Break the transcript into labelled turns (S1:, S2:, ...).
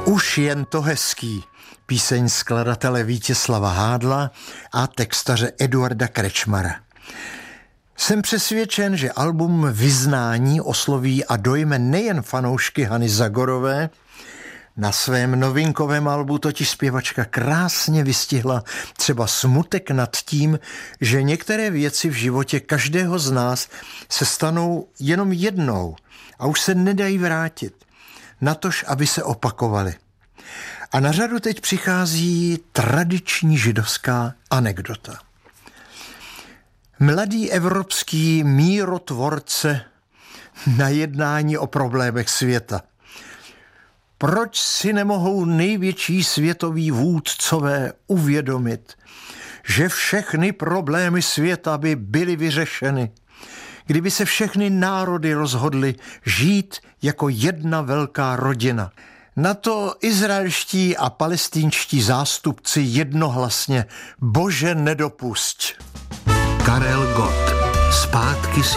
S1: Už jen to hezký. Píseň skladatele Vítězslava Hádla a textaře Eduarda Krečmara. Jsem přesvědčen, že album Vyznání osloví a dojme nejen fanoušky Hany Zagorové. Na svém novinkovém albu totiž zpěvačka krásně vystihla třeba smutek nad tím, že některé věci v životě každého z nás se stanou jenom jednou a už se nedají vrátit, natož aby se opakovaly. A na řadu teď přichází tradiční židovská anekdota. Mladý evropský mírotvorce na jednání o problémech světa. Proč si nemohou největší světoví vůdcové uvědomit, že všechny problémy světa by byly vyřešeny, kdyby se všechny národy rozhodly žít jako jedna velká rodina? Na to izraelští a palestinští zástupci jednohlasně: Bože, nedopusť.
S2: Karel Gott. Zpátky si